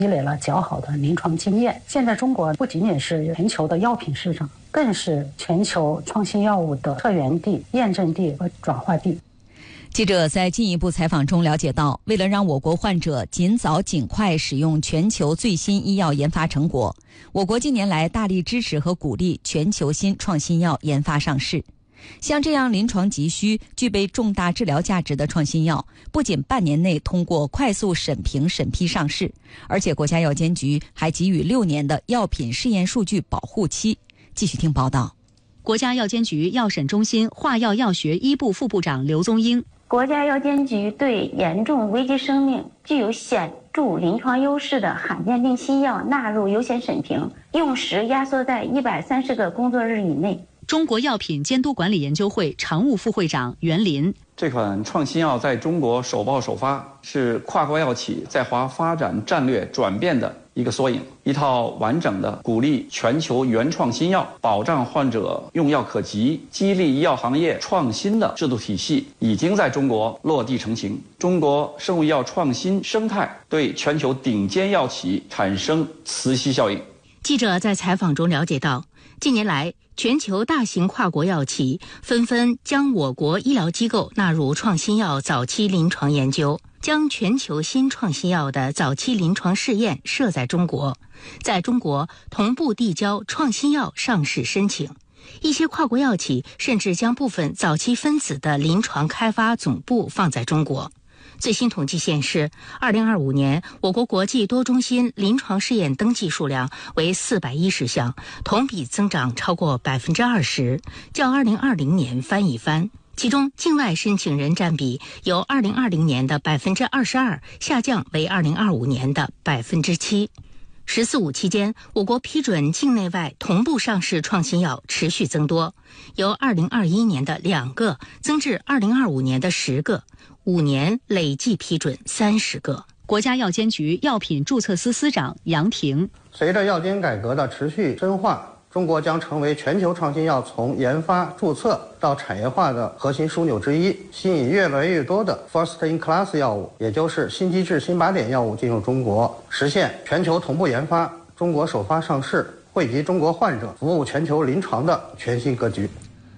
积累了较好的临床经验。现在中国不仅仅是全球的药品市场，更是全球创新药物的策源地、验证地和转化地。 记者在进一步采访中了解到，为了让我国患者尽早尽快使用全球最新医药研发成果，我国近年来大力支持和鼓励全球新创新药研发上市。像这样临床急需、具备重大治疗价值的创新药，不仅半年内通过快速审评审批上市，而且国家药监局还给予6年的药品试验数据保护期。继续听报道。 国家药监局药审中心化药药学一部副部长刘宗英。 国家药监局对严重危及生命、具有显著临床优势的罕见病新药纳入优先审评，用时压缩在130个工作日以内。 中国药品监督管理研究会常务副会长袁林。 这款创新药在中国首报首发，是跨国药企在华发展战略转变的一个缩影。一套完整的鼓励全球原创新药、保障患者用药可及、激励医药行业创新的制度体系已经在中国落地成型。中国生物医药创新生态对全球顶尖药企产生磁吸效应。 记者在采访中了解到，近年来全球大型跨国药企纷纷将我国医疗机构纳入创新药早期临床研究，将全球新创新药的早期临床试验设在中国，在中国同步递交创新药上市申请。一些跨国药企甚至将部分早期分子的临床开发总部放在中国。最新统计显示，2025年我国国际多中心临床试验登记数量为410项，同比增长超过20%，较2020年翻一番。其中，境外申请人占比由2020年的22%下降为2025年的7%。“十四五”期间，我国批准境内外同步上市创新药持续增多，由2021年的2个增至2025年的10个，5年累计批准30个。国家药监局药品注册司司长杨婷。 随着药监改革的持续深化，中国将成为全球创新药从研发、注册到产业化的核心枢纽之一，吸引越来越多的 first in class 药物，也就是新机制、新靶点药物进入中国，实现全球同步研发、中国首发上市、惠及中国患者、服务全球临床的全新格局。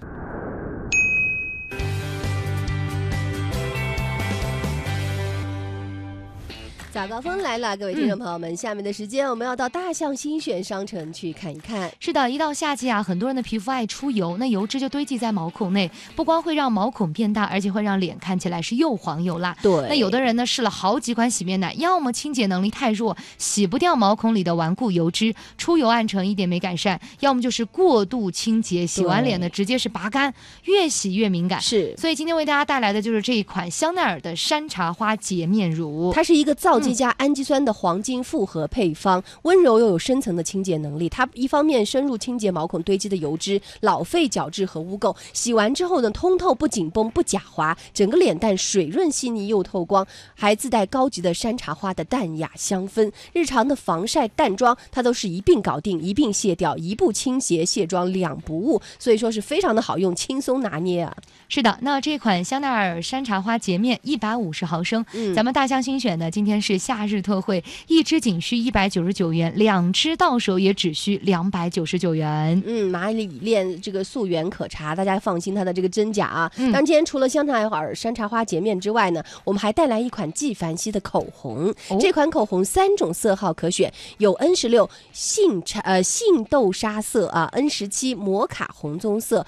早高峰来了，各位听众朋友们，下面的时间我们要到大象新选商城去看一看。 是的，一到夏季啊，很多人的皮肤爱出油，那油脂就堆积在毛孔内，不光会让毛孔变大，而且会让脸看起来是又黄又辣。 对， 那有的人呢试了好几款洗面奶，要么清洁能力太弱，洗不掉毛孔里的顽固油脂，出油暗沉一点没改善，要么就是过度清洁，洗完脸呢直接是拔干，越洗越敏感。 是， 所以今天为大家带来的就是这一款香奈儿的山茶花洁面乳， 它是一个皂基加氨基酸的黄金复合配方，温柔又有深层的清洁能力。它一方面深入清洁毛孔堆积的油脂、老废角质和污垢，洗完之后呢，通透不紧绷不假滑，整个脸蛋水润细腻又透光，还自带高级的山茶花的淡雅香氛。日常的防晒淡妆它都是一并搞定，一并卸掉，一步清洁卸妆两不误，所以说是非常的好用，轻松拿捏啊。 是的，那这款香奈儿山茶花洁面150毫升，咱们大象新选的今天是夏日特惠，一支仅需199元，2支到手也只需299元。 马里链这个溯源可查，大家放心它的这个真假啊。当然今天除了香奈儿山茶花洁面之外呢，我们还带来一款纪梵希的口红。这款口红3种色号可选，有 N16 杏豆沙色啊， N17 摩卡红棕色，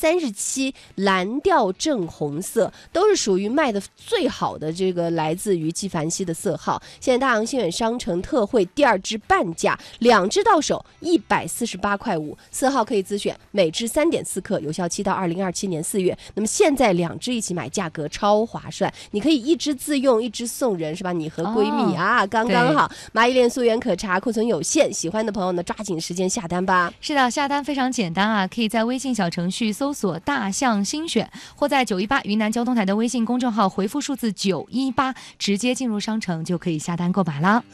N37 蓝调正红色，都是属于卖的最好的这个来自于纪梵希的色号。现在大洋新远商城特惠，第2支半价，2支到手148.5块，色号可以自选，每支3.4克，有效期到2027年4月。那么现在2支一起买，价格超划算，你可以1支自用，1支送人，是吧？你和闺蜜啊，刚刚好。蚂蚁链溯源可查，库存有限，喜欢的朋友呢，抓紧时间下单吧。 是的，下单非常简单啊，可以在微信小程序搜索大象新选，或在918云南交通台的微信公众号回复数字918，直接进入商城就可以下单购买了。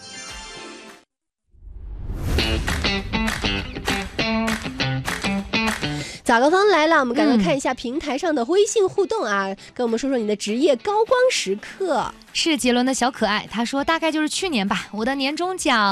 早高峰来了，我们赶快看一下平台上的微信互动啊，跟我们说说你的职业高光时刻。 是杰伦的小可爱，他说大概就是去年吧，我的年终奖